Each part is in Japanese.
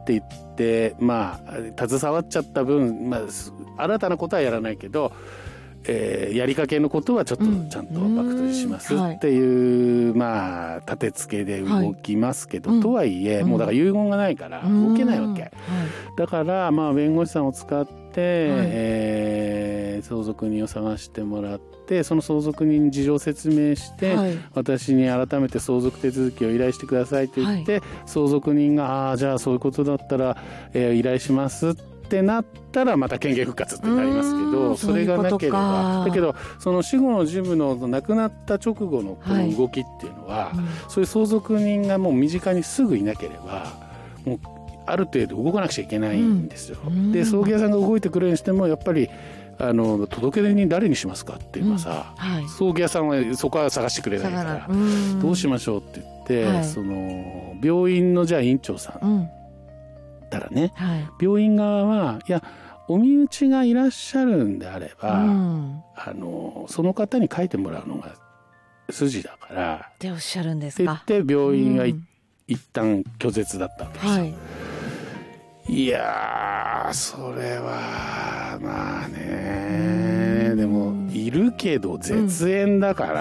って言って、携わっちゃった分、新たなことはやらないけど、やりかけのことはちょっとちゃんと爆取りしますっていう、立て付けで動きますけど、とはいえ、もうだから遺言がないから動けないわけ。だから、弁護士さんを使って、相続人を探してもらって、その相続人に事情を説明して、私に改めて相続手続きを依頼してくださいと言って、相続人が、じゃあそういうことだったら、依頼しますってなったらまた権限復活ってなりますけど、それがなければ、だけどその死後の事務の亡くなった直後のこの動きっていうのは、そういう相続人がもう身近にすぐいなければ、もうある程度動かなくちゃいけないんですよ。で、葬儀屋さんが動いてくれるにしても、やっぱり届け出人誰にしますかっていうのはさ、葬儀屋さんはそこは探してくれないから、どうしましょうって言って、その病院のじゃあ院長さんたらね、病院側はいやお身内がいらっしゃるんであれば、その方に書いてもらうのが筋だからっておっしゃるんですかって言って病院が一旦拒絶だったわけですよ。いやーそれはでもいるけど絶縁だから、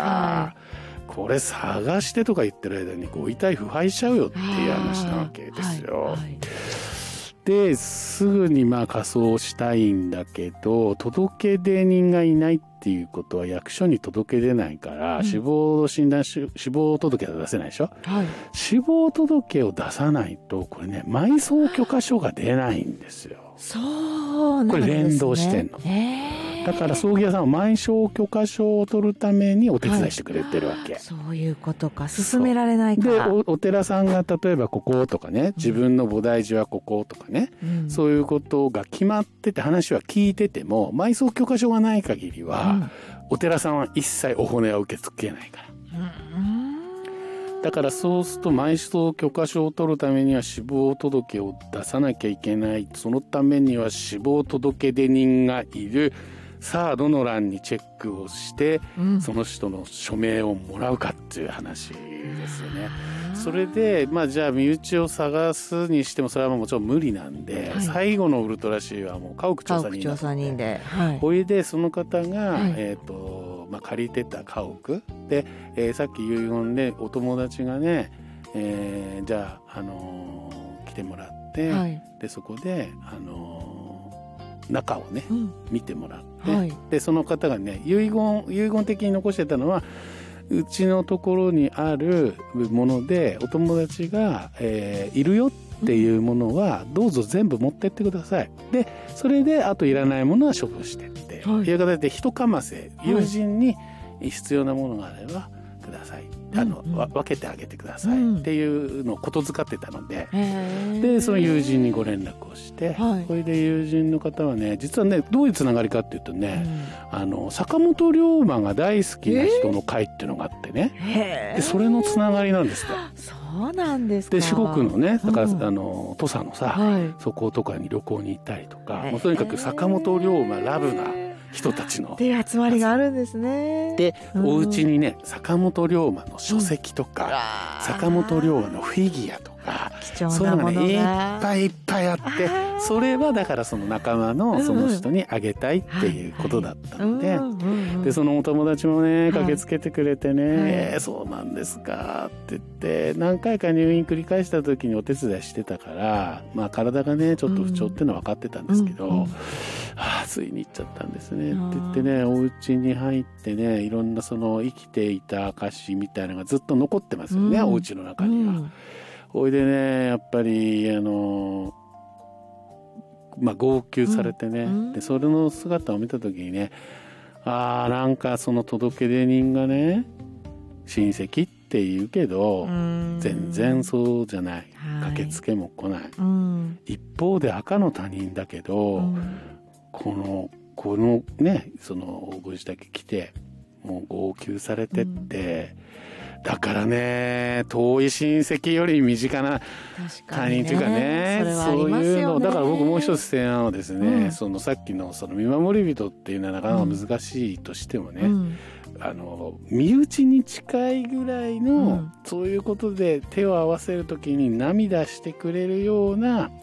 これ探してとか言ってる間にご遺体腐敗しちゃうよっていう話なわけですよ。で、すぐに火葬したいんだけど、届け出人がいないっていうことは役所に届け出ないから、死亡診断死亡届は出せないでしょ、死亡届を出さないと、これね、埋葬許可書が出ないんですよ。 そうなんですね。 これ連動してんの。だから葬儀屋さんは埋葬許可書を取るためにお手伝いしてくれてるわけ。 そういうことか。進められないから。 で、お寺さんが例えばこことかね、自分の菩提寺はこことかね、そういうことが決まってて話は聞いてても、埋葬許可書がない限りは、お寺さんは一切お骨は受け付けないから。だからそうすると埋葬許可書を取るためには死亡届を出さなきゃいけない。そのためには死亡届出人がいる。さあどの欄にチェックをして、その人の署名をもらうかっていう話ですよね。それでじゃあ身内を探すにしてもそれはもちろん無理なんで、最後のウルトラ C はもう家屋調査人で、ほいでその方が、借りてた家屋で、さっき遺言でお友達がね、じゃあ、来てもらって、でそこで中をね、見てもらって、でその方がね遺言的に残してたのは、うちのところにあるものでお友達が、いるよっていうものはどうぞ全部持ってってください。でそれであといらないものは処分してっていう形で一かませ友人に必要なものがあればください、分けてあげてくださいっていうのをことづかってたので、でその友人にご連絡をして、それで友人の方はね、実はねどういうつながりかっていうとね、坂本龍馬が大好きな人の会っていうのがあってね、でそれのつながりなんですって。 そうなんですか。 で四国のね、だから土佐のさ、そことかに旅行に行ったりとか、もうとにかく坂本龍馬ラブな人たちのっていう集まりがあるんですね。 で、お家にね坂本龍馬の書籍とか、坂本龍馬のフィギュアとか、 そういうのがねいっぱいいっぱいあって、それはだからその仲間のその人にあげたいっていうことだったので、でそのお友達もね駆けつけてくれてね、そうなんですかって言って何回か入院繰り返した時にお手伝いしてたから、体がねちょっと不調っていうのは分かってたんですけど、ついに行っちゃったんですねって言ってね、お家に入ってね、いろんなその生きていた証みたいなのがずっと残ってますよね、お家の中には。おいでね、やっぱり号泣されてね、でそれの姿を見た時にね、なんかその届け出人がね親戚って言うけど全然そうじゃない、駆けつけも来ない、一方で赤の他人だけど、このねそのご自宅来てもう号泣されてって、だからね遠い親戚より身近な他人というかね、そういうのだから僕もう一つ提案はですね、そのさっきのその見守り人っていうのはなかなか難しいとしてもね、身内に近いぐらいの、そういうことで手を合わせるときに涙してくれるような